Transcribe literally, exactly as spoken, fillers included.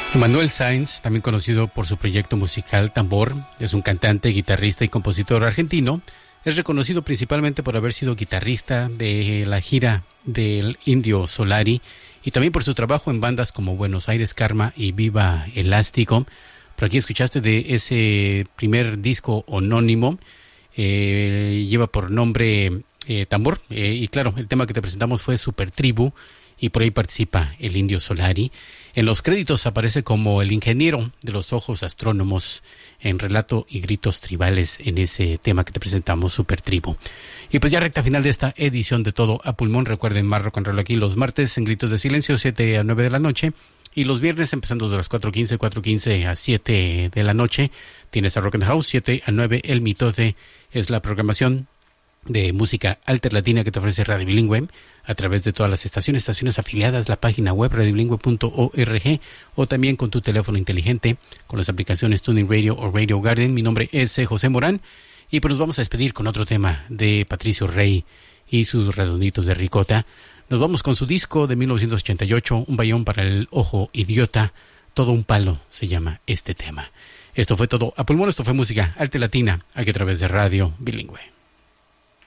Emanuel Sáenz, también conocido por su proyecto musical Tambor, es un cantante, guitarrista y compositor argentino. Es reconocido principalmente por haber sido guitarrista de la gira del Indio Solari y también por su trabajo en bandas como Buenos Aires Karma y Viva Elástico. Por aquí escuchaste de ese primer disco anónimo, eh, lleva por nombre eh, Tambor, eh, y claro, el tema que te presentamos fue Super Tribu y por ahí participa el Indio Solari. En los créditos aparece como el ingeniero de los ojos astrónomos en relato y gritos tribales en ese tema que te presentamos, Super Tribu. Y pues ya recta final de esta edición de Todo a Pulmón. Recuerden más rock and roll aquí los martes en Gritos de Silencio, siete a nueve de la noche. Y los viernes empezando de las cuatro quince, cuatro quince a siete de la noche. Tienes a Rock and House, siete a nueve. El Mitote es la programación de música alterlatina que te ofrece Radio Bilingüe a través de todas las estaciones, estaciones afiliadas, la página web radio bilingüe punto org o también con tu teléfono inteligente con las aplicaciones Tuning Radio o Radio Garden. Mi nombre es José Morán y pues nos vamos a despedir con otro tema de Patricio Rey y sus Redonditos de Ricota. Nos vamos con su disco de mil novecientos ochenta y ocho, Un bayón para el ojo idiota. Todo un palo se llama este tema. Esto fue Todo a Pulmón, esto fue música alterlatina aquí a través de Radio Bilingüe.